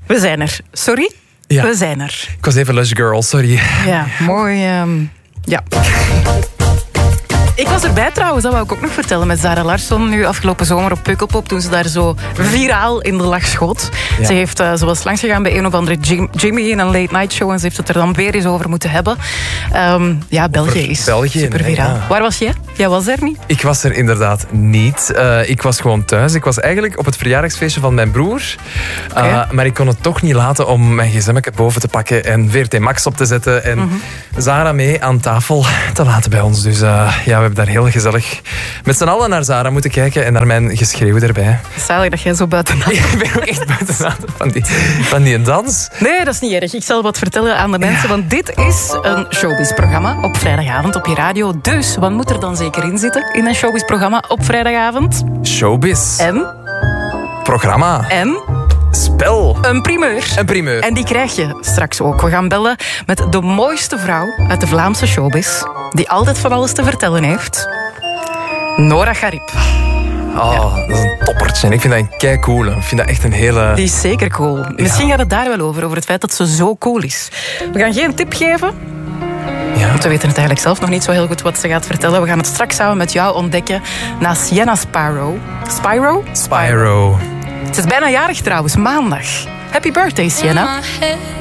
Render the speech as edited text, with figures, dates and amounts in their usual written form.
We zijn er. Sorry? Ja. We zijn er. Ik was even Lush Girl, sorry. Ja, mooi. Ja. Ik was erbij trouwens, dat wou ik ook nog vertellen, met Zara Larsson nu afgelopen zomer op Pukkelpop, toen ze daar zo viraal in de lach schoot. Ja. Ze heeft zoals langs gegaan bij een of andere Jimmy in een late night show en ze heeft het er dan weer eens over moeten hebben. België is super viraal. Ja. Waar was jij? Jij was er niet? Ik was er inderdaad niet. Ik was gewoon thuis. Ik was eigenlijk op het verjaardagsfeestje van mijn broer. Maar ik kon het toch niet laten om mijn gsm boven te pakken en VRT Max op te zetten en Zara mee aan tafel te laten bij ons. Dus we hebben daar heel gezellig met z'n allen naar Zara moeten kijken en naar mijn geschreeuw erbij. Zalig dat jij zo buiten Ik ben ook echt buiten van die dans. Nee, dat is niet erg. Ik zal wat vertellen aan de mensen, want dit is een showbiz-programma op vrijdagavond op je radio. Dus wat moet er dan zeker in zitten in een showbiz-programma op vrijdagavond? Showbiz. En? Programma. En? Spel. Een primeur. Een primeur. En die krijg je straks ook. We gaan bellen met de mooiste vrouw uit de Vlaamse showbiz, die altijd van alles te vertellen heeft. Nora Garib. Oh, dat is een toppertje. Ik vind dat een kei cool. Ik vind dat echt een hele... Die is zeker cool. Misschien gaat het daar wel over het feit dat ze zo cool is. We gaan geen tip geven. Ja. Want we weten het eigenlijk zelf nog niet zo heel goed wat ze gaat vertellen. We gaan het straks samen met jou ontdekken na Sienna Spyro. Spyro. Ze is bijna jarig trouwens, maandag. Happy birthday, Sienna.